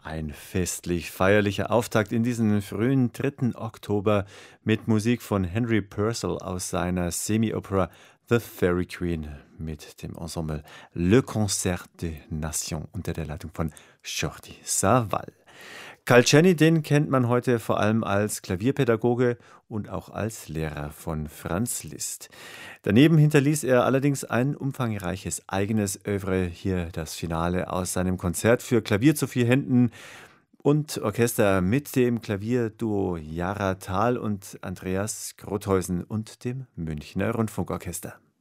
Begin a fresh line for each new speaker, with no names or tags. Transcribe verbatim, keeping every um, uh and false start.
Ein festlich feierlicher Auftakt in diesen frühen dritten Oktober mit Musik von Henry Purcell aus seiner Semi-Opera The Fairy Queen mit dem Ensemble Le Concert des Nations unter der Leitung von Jordi Savall. Calceni, den kennt man heute vor allem als Klavierpädagoge und auch als Lehrer von Franz Liszt. Daneben hinterließ er allerdings ein umfangreiches eigenes Œuvre, hier das Finale aus seinem Konzert für Klavier zu vier Händen und Orchester mit dem Klavierduo Jara Thal und Andreas Grotheusen und dem Münchner Rundfunkorchester.